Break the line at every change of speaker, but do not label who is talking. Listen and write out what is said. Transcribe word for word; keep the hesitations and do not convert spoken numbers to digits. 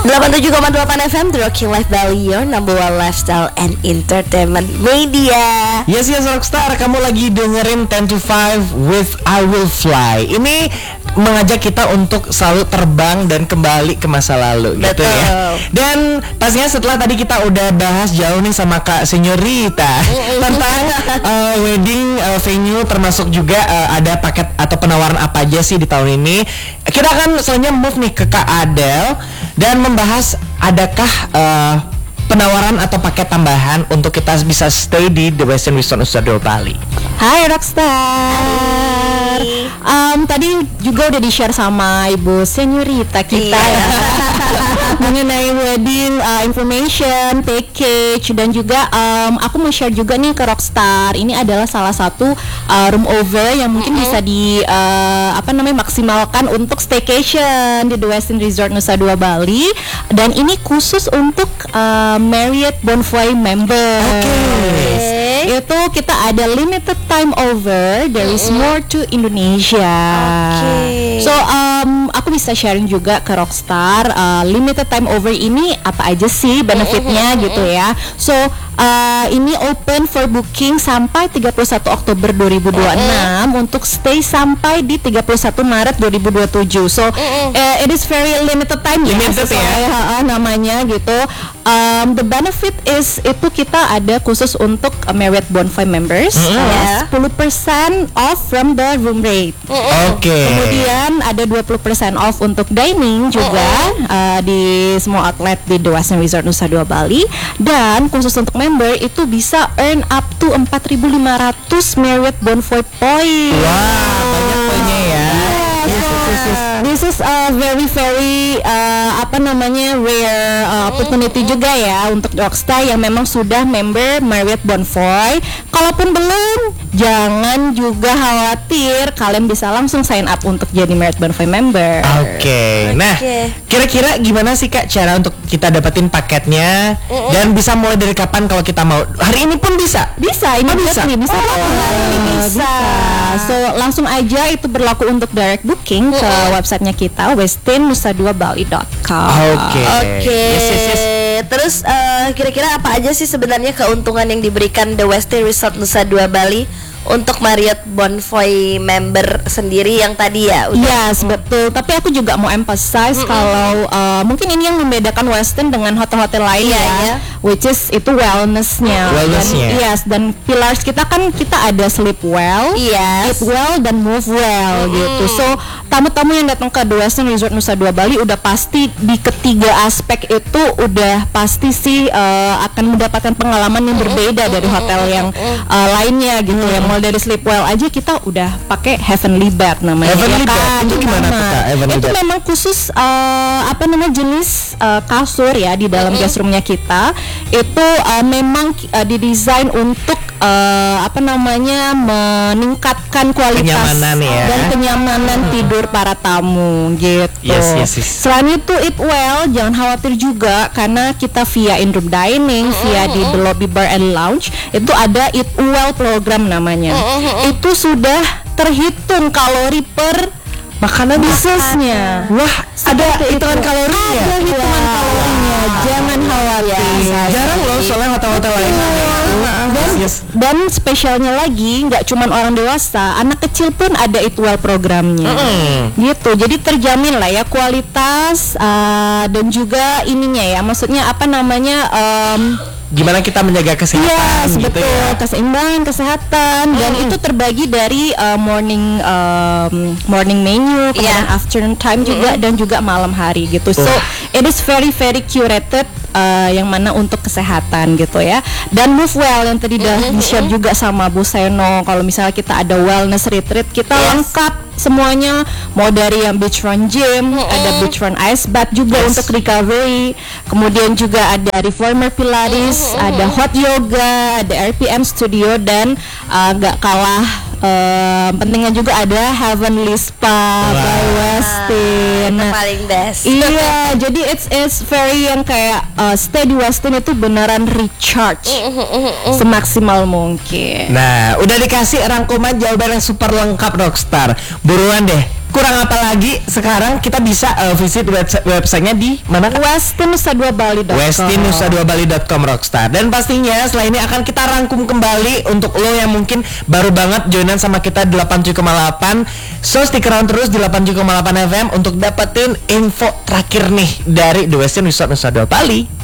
delapan puluh tujuh koma delapan F M The Rocking Life Bali, your number one lifestyle and entertainment media.
Yes, yes Rockstar, kamu lagi dengerin ten to five with I Will Fly. Ini mengajak kita untuk selalu terbang dan kembali ke masa lalu. Betul. Gitu ya. Dan pastinya setelah tadi kita udah bahas jauh nih sama Kak Senyorita tentang uh, wedding uh, venue, termasuk juga uh, ada paket atau penawaran apa aja sih di tahun ini. Kita akan selanjutnya move nih ke Kak Adel dan membahas adakah uh, penawaran atau paket tambahan untuk kita bisa stay di The Westin Resort Nusa Dua Bali.
Hai Rockstar. Um, tadi juga udah di-share sama Ibu Senyorita kita ya mengenai wedding uh, information, package, dan juga um, aku mau share juga nih ke Rockstar. Ini adalah salah satu uh, room over yang mungkin mm-hmm. bisa di uh, apa namanya maksimalkan untuk staycation di The Westin Resort Nusa Dua Bali, dan ini khusus untuk uh, Marriott Bonvoy member. Okay. Itu kita ada limited time over. There is mm-hmm. more to Indonesia.
Okay.
So um, aku bisa sharing juga ke Rockstar uh, limited time over ini apa aja sih benefitnya mm-hmm. gitu ya. So uh, ini open for booking sampai tiga puluh satu Oktober dua ribu dua puluh enam mm-hmm. untuk stay sampai di tiga puluh satu Maret dua ribu dua puluh tujuh. So mm-hmm. uh, it is very limited time
limited
ya, sesuai
ya.
Uh, namanya gitu. Um, the benefit is itu kita ada khusus untuk uh, Marriott Bonvoy members,
mm-hmm.
uh, sepuluh persen off from the room rate.
Mm-hmm. Oke. Okay.
Kemudian ada dua puluh persen off untuk dining juga mm-hmm. uh, di semua outlet di The Westin Resort Nusa Dua Bali, dan khusus untuk member itu bisa earn up to empat ribu lima ratus Marriott Bonvoy points.
Wah, banyak poinnya ya.
Yes, yes, yes. This is a very very uh, apa namanya rare uh, opportunity juga ya untuk Rockstar yang memang sudah member Marriott Bonvoy. Kalaupun belum, jangan juga khawatir, kalian bisa langsung sign up untuk jadi Marriott Bonvoy member.
Oke. Okay. Nah, okay. kira-kira gimana sih Kak cara untuk kita dapetin paketnya mm-hmm. dan bisa mulai dari kapan kalau kita mau? Hari ini pun bisa.
Bisa, ini oh, bisa. Bisa.
Oh,
oh, bisa. So langsung aja itu berlaku untuk direct booking mm-hmm. ke websitenya kita westin nusa dua bali dot com.
Oke.
Oke. Yes, yes, yes. Terus uh, kira-kira apa aja sih sebenarnya keuntungan yang diberikan The Westin Resort Nusa Dua Bali untuk Marriott Bonvoy member sendiri yang tadi ya?
Udah. Yes, betul. Tapi aku juga mau emphasize mm-hmm. kalau uh, mungkin ini yang membedakan Westin dengan hotel-hotel lain yeah, ya, yeah. which is itu wellnessnya.
Wellnessnya.
Dan, yes, dan pillars kita kan kita ada sleep well,
yes.
eat well, dan move well mm-hmm. gitu. So tamu-tamu yang datang ke The Westin Resort Nusa Dua Bali udah pasti di ketiga aspek itu udah pasti sih uh, akan mendapatkan pengalaman yang berbeda dari hotel yang uh, lainnya gitu mm-hmm. ya. Mulai dari sleep well aja kita udah pakai heavenly bed namanya.
Heavenly
ya
bed
kan?
itu gimana tuh Kak? Heavenly
Itu
bed
memang khusus uh, apa namanya jenis uh, kasur ya di dalam mm-hmm. guest roomnya kita. Itu uh, memang uh, didesain untuk uh, apa namanya meningkatkan kualitas
kenyamanan ya.
dan kenyamanan hmm. tidur para tamu gitu.
Yes, yes, yes.
Selain itu eat well, jangan khawatir juga karena kita via in-room dining, mm-hmm. via di the lobby bar and lounge itu ada eat well program namanya. Mm-hmm. Itu sudah terhitung kalori per makanan bisnisnya.
Wah, ada hitungan kalorinya.
Ada hitungan wow. kalorinya. Jangan khawatir.
Ya, jarang loh soalnya hotel-hotel lain.
Dan,
yes.
dan spesialnya lagi, nggak cuma orang dewasa, anak kecil pun ada eat well programnya. Mm. Gitu. Jadi terjamin lah ya kualitas uh, dan juga ininya ya. Maksudnya apa namanya? Um,
Gimana kita menjaga kesehatan
yes,
gitu
betul,
ya.
Keseimbangan kesehatan hmm. dan itu terbagi dari uh, morning um, morning menu, kemudian yeah. afternoon time juga mm-hmm. dan juga malam hari gitu. So uh. it is very very curated uh, yang mana untuk kesehatan gitu ya. Dan move well yang tadi udah mm-hmm. di-share juga sama Bu Seno. Kalau misalnya kita ada wellness retreat, kita yes. lengkap semuanya, mau dari yang beachfront gym, mm-hmm. ada beachfront ice bath juga yes. untuk recovery, kemudian juga ada reformer pilates, mm-hmm. ada hot yoga, ada R P M studio, dan uh, gak kalah uh, pentingnya juga ada Heavenly Spa wow. by Westin.
Itu paling best.
Iya, jadi it's it's very yang kayak uh, stay di Westin itu beneran recharge mm-hmm. semaksimal mungkin.
Nah, udah dikasih rangkuman jawaban yang super lengkap Rockstar. Buruan deh, kurang apa lagi? Sekarang kita bisa uh, visit website websitenya di mana?
westin nusa dua bali dot com.
westin nusa dua bali dot com Rockstar. Dan pastinya setelah ini akan kita rangkum kembali untuk lo yang mungkin baru banget joinan sama kita delapan puluh tujuh koma delapan. So stick around terus di delapan puluh tujuh koma delapan F M untuk dapetin info terakhir nih dari The Westin Resort Nusa Dua Bali.